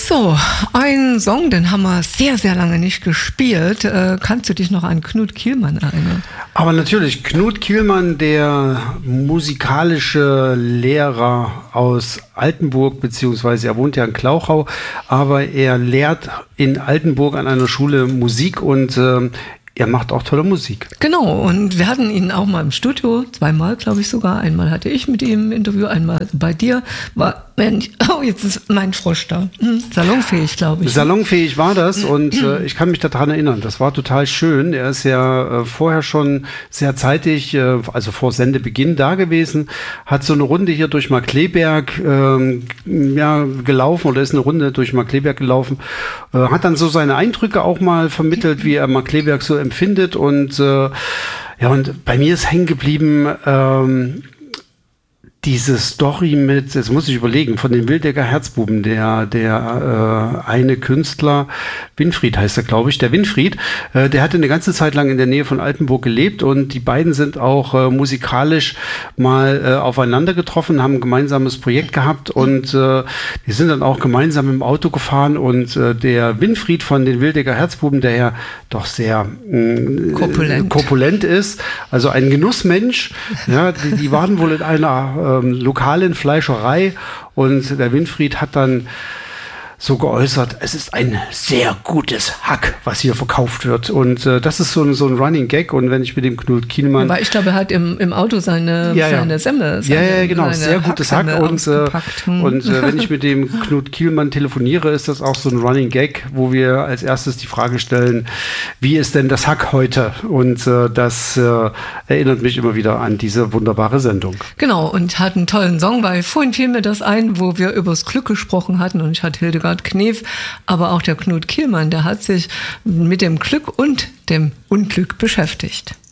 So, ein Song, den haben wir sehr, sehr lange nicht gespielt. Kannst du dich noch an Knut Kielmann erinnern? Aber natürlich, Knut Kielmann, der musikalische Lehrer aus Altenburg, beziehungsweise er wohnt ja in Klauchau, aber er lehrt in Altenburg an einer Schule Musik und er macht auch tolle Musik. Genau, und wir hatten ihn auch mal im Studio, zweimal, glaube ich sogar. Einmal hatte ich mit ihm ein Interview, einmal bei dir. Jetzt ist mein Frosch da. Salonfähig, glaube ich. Salonfähig war das und ich kann mich daran erinnern. Das war total schön. Er ist ja vorher schon sehr zeitig, also vor Sendebeginn da gewesen, hat so eine Runde hier durch Markkleeberg gelaufen oder ist eine Runde durch Markkleeberg gelaufen, hat dann so seine Eindrücke auch mal vermittelt, wie er Markkleeberg so empfindet und und bei mir ist hängen geblieben diese Story mit, jetzt muss ich überlegen, von den Wildecker Herzbuben, der eine Künstler, Winfried heißt er, glaube ich, der Winfried, der hatte eine ganze Zeit lang in der Nähe von Altenburg gelebt und die beiden sind auch musikalisch mal aufeinander getroffen, haben ein gemeinsames Projekt gehabt und die sind dann auch gemeinsam im Auto gefahren und der Winfried von den Wildecker Herzbuben, der ja doch sehr korpulent ist, also ein Genussmensch, ja, die waren wohl in einer lokalen Fleischerei und der Winfried hat dann so geäußert, es ist ein sehr gutes Hack, was hier verkauft wird. Und das ist so ein Running Gag. Und wenn ich mit dem Knut Kielmann... Aber ich glaube, er hat im Auto seine Semmel. Genau, sehr gutes Hack. Und wenn ich mit dem Knut Kielmann telefoniere, ist das auch so ein Running Gag, wo wir als erstes die Frage stellen, wie ist denn das Hack heute? Und das erinnert mich immer wieder an diese wunderbare Sendung. Genau, und hat einen tollen Song, weil vorhin fiel mir das ein, wo wir über das Glück gesprochen hatten und ich hatte Hildegard Knef, aber auch der Knut Kielmann, der hat sich mit dem Glück und dem Unglück beschäftigt.